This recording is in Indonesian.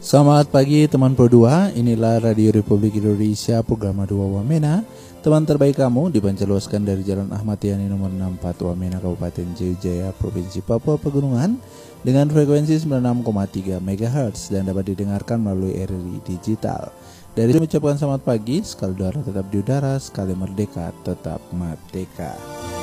Selamat pagi teman Pro 2, inilah Radio Republik Indonesia program 2 Wamena. Teman terbaik kamu dipancarluaskan dari Jalan Ahmad Yani nomor 64 Wamena, Kabupaten Jayapura, Provinsi Papua Pegunungan dengan frekuensi 96,3 MHz dan dapat didengarkan melalui RRI Digital. Dari saya mengucapkan selamat pagi, sekali udara tetap di udara, sekali merdeka tetap merdeka.